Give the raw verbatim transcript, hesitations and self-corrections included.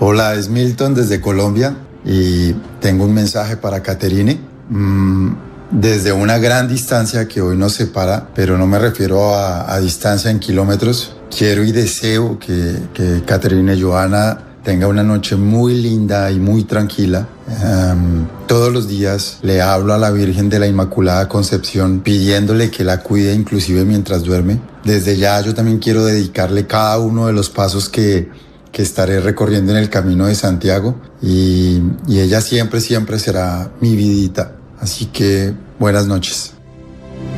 Hola, es Milton desde Colombia y tengo un mensaje para Caterine. Mm, desde una gran distancia que hoy nos separa, pero no me refiero a, a distancia en kilómetros, quiero y deseo que, que Caterine Johanna tenga una noche muy linda y muy tranquila. Um, todos los días le hablo a la Virgen de la Inmaculada Concepción pidiéndole que la cuide inclusive mientras duerme. Desde ya yo también quiero dedicarle cada uno de los pasos que, que estaré recorriendo en el Camino de Santiago y, y ella siempre, siempre será mi vidita. Así que buenas noches.